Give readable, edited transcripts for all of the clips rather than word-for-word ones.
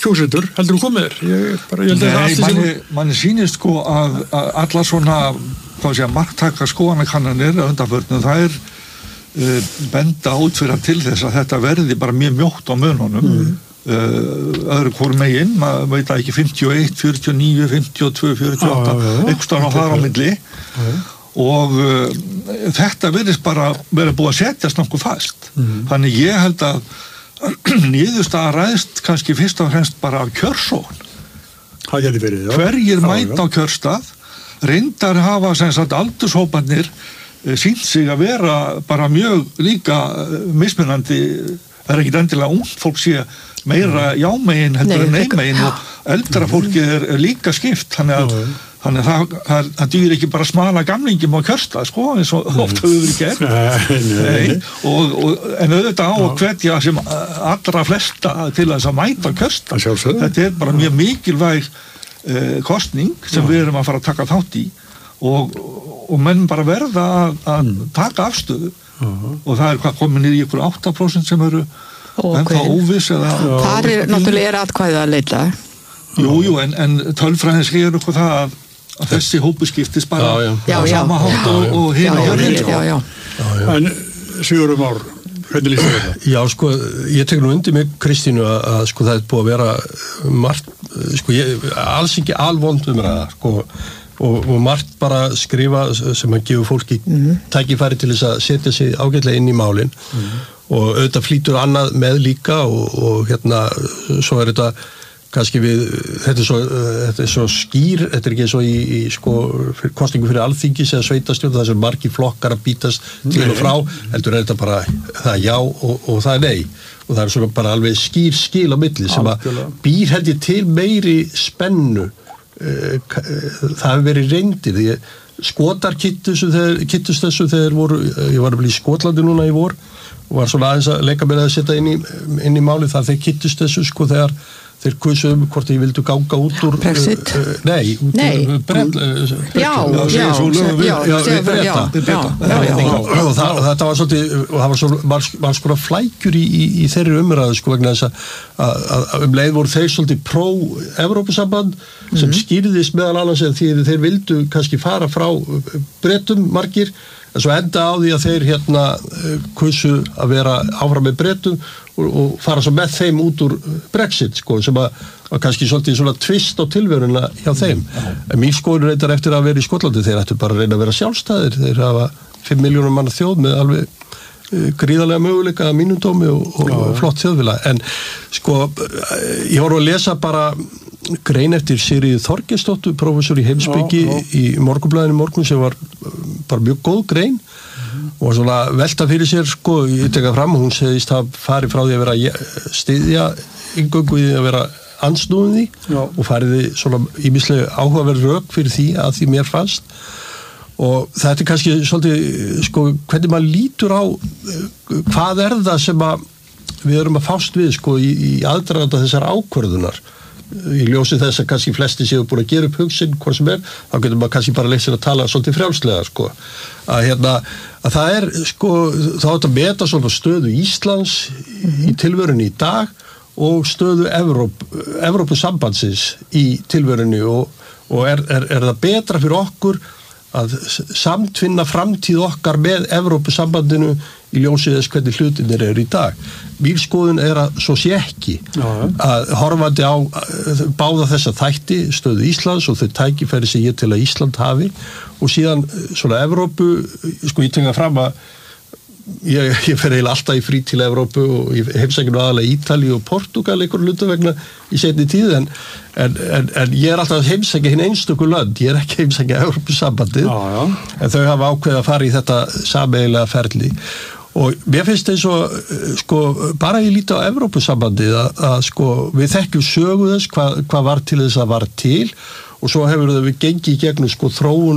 kjósendur heldur komið manni sýnist sko að alla svona marktaka skoðanakannanir undanförnum þær benda út fyrir til þess að þetta verði bara mjög mjótt á mununum öðru hvort megin, maður veit ekki 51, 49, 52, 48 einhverstaðan á þar á milli og þetta virðist bara verið búið að setjast nokkuð fast þannig ég held að niðurstaða ræðst kannski fyrst og fremst bara af kjörsókn hverjir mæta á kjörstað reyndar hafa sem sagt aldurshóparnir sýnt sig að vera bara mjög líka mismunandi ekki endilega ungt fólk sé meira jámegin heldur en neymegin og eldra fólkið líka skipt þannig að það dýr ekki bara smala gamlingum á kjörstað sko eins og oft hefur verið gert en auðvitað á að hvetja sem allra flesta til þess að mæta kjörstað þetta bara mjög mikilvæg kosning sem við erum að fara að taka þátt í og menn bara verða að taka afstöðu og það hvað komin í ykkur 8% sem eru ennþá óviss þar náttúrulega atkvæðið að leita Jú, en tölfræðin segir okkur það að þessi hópu skiptist bara á sama hátt og hina hjörðin En Sigurður Már, hvernig lýst þetta? Já, sko, ég tek nú undir mig Kristínu að sko það búið að vera margt, sko, alls ekki alvond umræða, sko og margt bara skrifa sem að gefa fólki tækifæri til þess að setja sig ágætlega inn í málin og auðvitað flýtur annað með líka og hérna, svo þetta kannski þetta er svo skýr, þetta er ekki svo í sko, kosningu fyrir alþingis eða sveitastjórn, það sem margir flokkar að bítast til og frá, heldur þetta bara það já og það nei og það er svona bara alveg skýr skil á milli sem að býr held ég til meiri spennu það hefur verið reyndir því Skotar kittust þessu þegar voru, ég var að bli í Skotlandi núna í vor og var svona aðeins að leika með að setja inn í máli þar þeir kittust þessu sko þegar þeir kusu hvort þeir vildu ganga út úr Brexit? Nei, út úr Breta og þetta var svolítið og það var svona skora flækjur í þeirri umræðu sko vegna þess að leið voru þeir svolítið pró-Evrópusamband sem skýrðist meðal annars því þeir vildu kannski fara frá Bretum margir en svo enda á því að þeir hérna kusu að vera áfram með Bretum og fara svo með þeim út úr Brexit sko sem að kannski svolítið svona tvist á tilveruna hjá þeim en mín skoðun reyndar eftir að vera í Skotlandi þeir ættu bara að reyna að vera sjálfstæðir þeir hafa 5 milljónum manna þjóð með alveg gríðarlega möguleika að mínum dómi og flott þjóðfélag en sko ég voru að lesa bara grein eftir Sigríði Þorgeirsdóttur prófessor í heimspeki í Morgunblaðinu morgun sem var bara mjög góð grein og svona velta fyrir sér sko, ég tek að fram, hún segist að fari frá því að vera styðja inngöngu í því að vera andsnúðin því og fariði svona ýmislega áhugaverð rök fyrir því að því mér fannst og þetta er kannski svolítið sko, hvernig maður lítur á hvað það sem að við erum að fást við sko í aðdraganda þessar ákvörðunar í ljósi þess að kannski flesti séu búin að gera upp hugsin hvað sem þá getur maður kannski bara leysir að tala svolítið frjálslega sko að það er sko þá átt að meta svona stöðu Íslands í tilverunni í dag og stöðu Evrópusambandsins í tilverunni og er það betra fyrir okkur að samtvinna framtíð okkar með Evrópusambandinu í ljósi þess hvernig hlutinir eru í dag. Mín skoðun er að svo sé ekki að horfandi á báða þessa þætti stöðu Íslands og þau tækifæri sem ég til að Ísland hafi og síðan svona Evrópu, sko ég tenga fram að ég fer eiginlega alltaf í frí til Evrópu og ég heimsækja aðalega Ítalíu og Portúgal einhver hluta vegna í seinni tíð en ég er alltaf að heimsækja hinn einstöku lönd, ég er ekki að heimsækja Evrópusambandið en þau hafa ákveðið að fara í þetta sameiginlega ferli og mér finnst eins og sko bara ég líti á Evrópusambandið að sko við þekkjum sögu þess hvað var til þess að var til og svo hefur við gengið í gegnum sko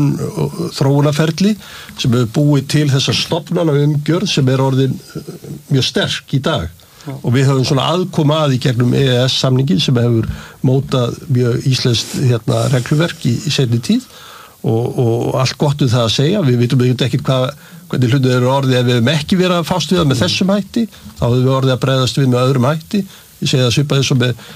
þróunarferli sem hefur búið til þessa stofnana umgjörð sem er orðin mjög sterk í dag og við höfum svona aðkoma að í gegnum EES-samningin sem hefur mótað mjög íslenskt regluverk í seinni tíð og allt gott það að segja, við vitum ekki hvernig hlutir eru orðið ef við hefum ekki verið að fást við það með þessum hætti, þá hefur við orðið að bregðast við með öðrum hætti, ég segi það svipað eins og með